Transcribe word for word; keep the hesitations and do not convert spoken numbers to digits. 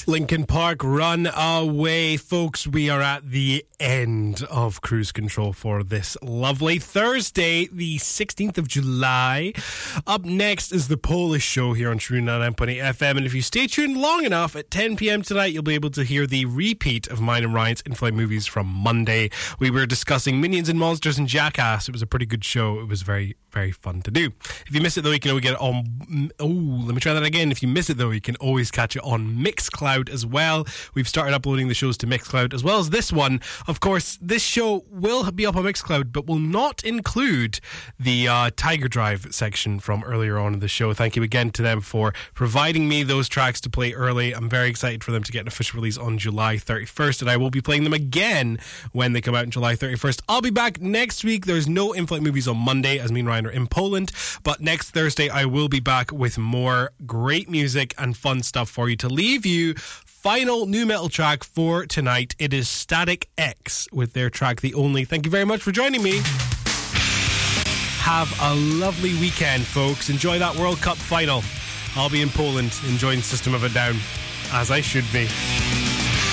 Linkin Park, Run Away. Folks, we are at the end of Cruise Control for this lovely Thursday, the sixteenth of July. Up next is the Polish Show here on True ninety-nine point eight F M, and if you stay tuned long enough, at ten p.m. tonight, you'll be able to hear the repeat of mine and Ryan's In-Flight movies from Monday. We were discussing Minions and Monsters and Jackass. It was a pretty good show. It was very, very fun to do. If you miss it, though, you can always get it on... Oh, let me try that again. If you miss it, though, you can always catch it on Mixcloud as well. We've started uploading the shows to Mixcloud as well as this one. Of course, this show will be up on Mixcloud, but will not include the uh, Tiger Drive section from earlier on in the show. Thank you again to them for providing me those tracks to play early. I'm very excited for them to get an official release on July thirty-first, and I will be playing them again when they come out on July thirty-first. I'll be back next week. There's no In-Flight movies on Monday, as me and Ryan are in Poland, but next Thursday I will be back with more great music and fun stuff for you to leave you. Final new metal track for tonight. It is Static X with their track The Only. Thank you very much for joining me. Have a lovely weekend, folks. Enjoy that World Cup final. I'll be in Poland enjoying System of a Down, as I should be.